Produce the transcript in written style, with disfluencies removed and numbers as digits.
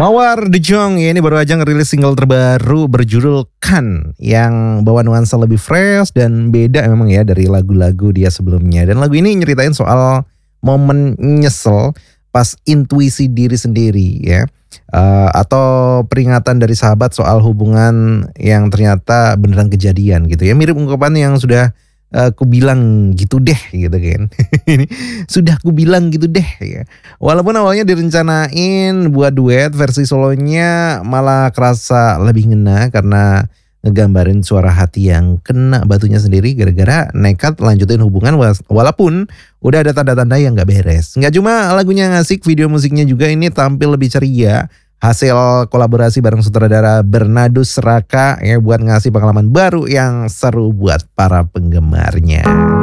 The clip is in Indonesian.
Mawar De Jong ya, ini baru aja ngerilis single terbaru berjudul Kan yang bawa nuansa lebih fresh dan beda memang ya dari lagu-lagu dia sebelumnya. Dan lagu ini nyeritain soal momen nyesel pas intuisi diri sendiri ya. Atau peringatan dari sahabat soal hubungan yang ternyata beneran kejadian gitu ya. Mirip ungkapan yang sudah ku bilang gitu deh gitu kan. Sudah ku bilang gitu deh ya. Walaupun awalnya direncanain buat duet, versi solonya malah kerasa lebih ngena karena ngegambarin suara hati yang kena batunya sendiri gara-gara nekat lanjutin hubungan walaupun udah ada tanda-tanda yang gak beres. Gak cuma lagunya ngasik, video musiknya juga ini tampil lebih ceria. Hasil kolaborasi bareng sutradara Bernardus Raka ya buat ngasih pengalaman baru yang seru buat para penggemarnya.